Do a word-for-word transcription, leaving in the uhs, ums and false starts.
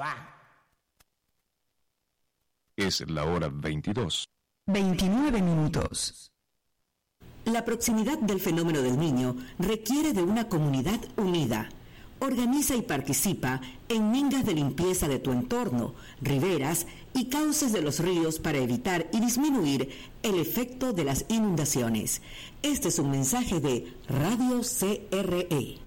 va. Es la hora veintidós. veintinueve minutos. La proximidad del fenómeno del Niño requiere de una comunidad unida. Organiza y participa en mingas de limpieza de tu entorno, riberas y cauces de los ríos para evitar y disminuir el efecto de las inundaciones. Este es un mensaje de Radio C R E.